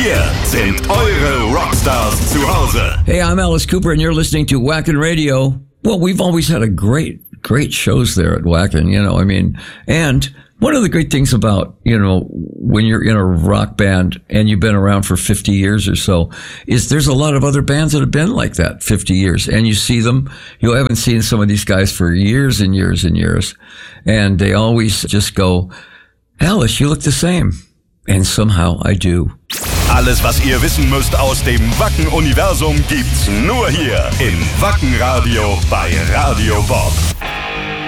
Hier sind eure Rockstars zu Hause. Hey, I'm Alice Cooper, and you're listening to Wacken Radio. Well, we've always had a great shows there at Wacken, and one of the great things about, when you're in a rock band and you've been around for 50 years or so, is there's a lot of other bands that have been like that 50 years. And you see them, you haven't seen some of these guys for years and years and years. And they always just go, Alice, you look the same. And somehow I do. Alles, was ihr wissen müsst aus dem Wacken-Universum, gibt's nur hier im Wacken Radio bei Radio Bob.